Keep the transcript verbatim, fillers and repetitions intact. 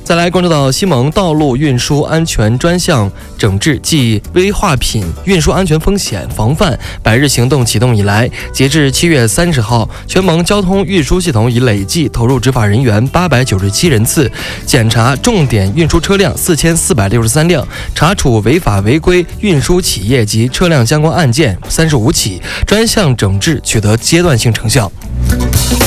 再来关注到西蒙道路运输安全专项整治暨危化品运输安全风险防范百日行动启动以来，截至七月三十号，全蒙交通运输系统已累计投入执法人员八百九十七人次，检查重点运输车辆四千四百六十三辆，查处违法违规运输企业及车辆相关案件三十五起，专项整治取得阶段性成效。